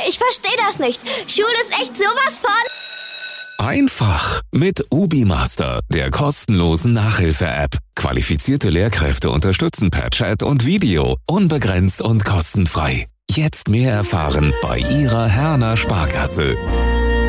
Ich verstehe das nicht. Schule ist echt sowas von... Einfach mit UbiMaster, der kostenlosen Nachhilfe-App. Qualifizierte Lehrkräfte unterstützen per Chat und Video, unbegrenzt und kostenfrei. Jetzt mehr erfahren bei Ihrer Herner Sparkasse.